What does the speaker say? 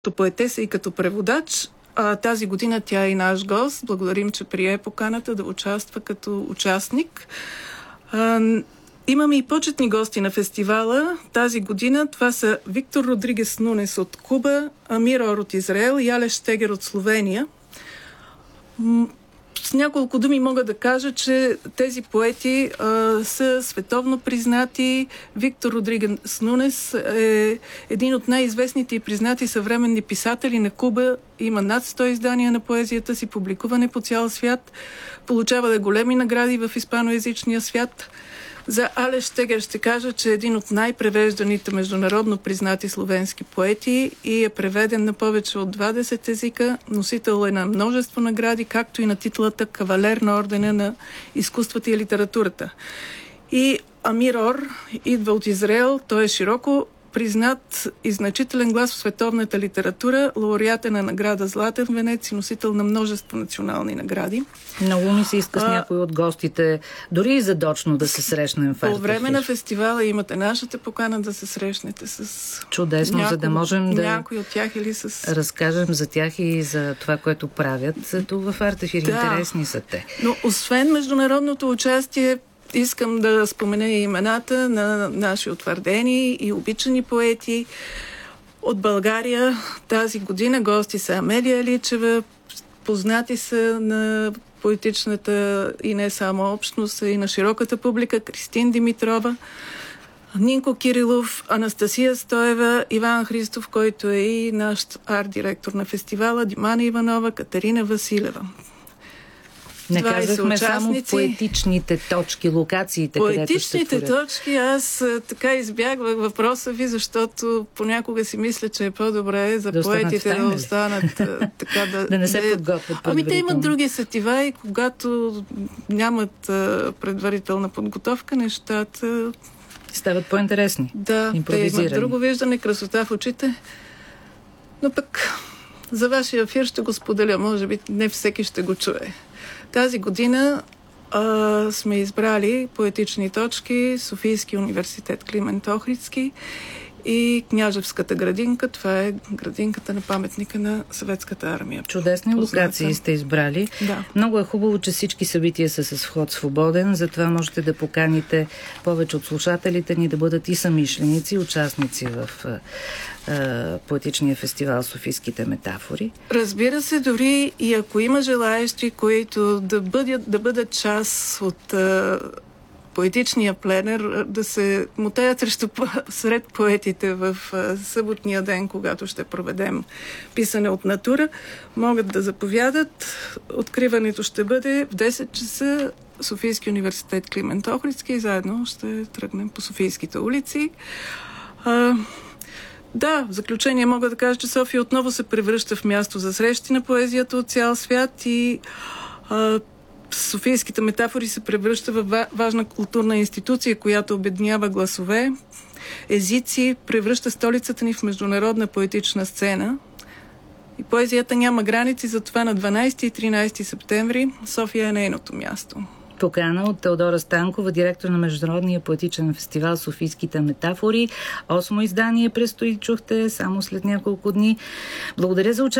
като поетеса и като преводач. Тази година тя е и наш гост. Благодарим, че прие поканата да участва като участник. Имаме и почетни гости на фестивала тази година. Това са Виктор Родригес Нунес от Куба, Амир Ор от Израел и Алеш Штегер от Словения. С няколко думи мога да кажа, че тези поети са световно признати. Виктор Родригес Нунес е един от най-известните и признати съвременни писатели на Куба. Има над 100 издания на поезията си, публикуване по цял свят. Получава големи награди в испаноязичния свят. За Алеш Штегер ще кажа, че е един от най-превежданите международно признати словенски поети и е преведен на повече от 20 езика. Носител е на множество награди, както и на титлата кавалер на ордена на изкуствата и литературата. И Амир Ор идва от Израел. Той е широко признат и значителен глас в световната литература, лауреат е на награда Златен венец и носител на множество национални награди. Много ми се иска с някой от гостите, дори и задочно да се срещнем в Артефир. По време на фестивала имате нашата покана да се срещнете с чудесно, за да можем да някой от тях или с... разкажем за тях и за това, което правят. Зато в Артефир интересни са те. Но освен международното участие, искам да спомена и имената на наши утвърдени и обичани поети от България. Тази година гости са Амелия Личева, познати са на поетичната и не само общност, и на широката публика, Кристин Димитрова, Нинко Кирилов, Анастасия Стоева, Иван Христов, който е и наш арт-директор на фестивала, Димана Иванова, Катерина Василева. Не казахме само поетичните точки, локациите, където ще творят. Поетичните точки, аз така избягвах въпроса ви, защото понякога си мисля, че е по-добре за поетите да останат така да не се подготвят. Ами те имат други сетива и когато нямат предварителна подготовка, нещата стават по-интересни. Да, те имат друго виждане, красота в очите. Но пък за вашия ефир ще го споделя, може би не всеки ще го чуе. Тази година сме избрали поетични точки Софийски университет Климент Охридски и Княжевската градинка. Това е градинката на паметника на Съветската армия. Чудесни локации сте избрали. Да. Много е хубаво, че всички събития са с вход свободен, затова можете да поканите повече от слушателите ни да бъдат и самишленици, участници в поетичния фестивал Софийските метафори. Разбира се, дори и ако има желаещи, които да бъдат част от поетичния пленер, да се мотаят сред поетите в съботния ден, когато ще проведем писане от натура, могат да заповядат. Откриването ще бъде в 10 часа Софийски университет Климент Охридски и заедно ще тръгнем по Софийските улици. Да, в заключение мога да кажа, че София отново се превръща в място за срещи на поезията от цял свят и Софийските метафори се превръща в важна културна институция, която обединява гласове, езици, превръща столицата ни в международна поетична сцена. И поезията няма граници, затова на 12 и 13 септември София е нейното място. Покана от Теодора Станкова, директор на Международния поетичен фестивал Софийските метафори. 8-о издание предстои, чухте, само след няколко дни. Благодаря за участието.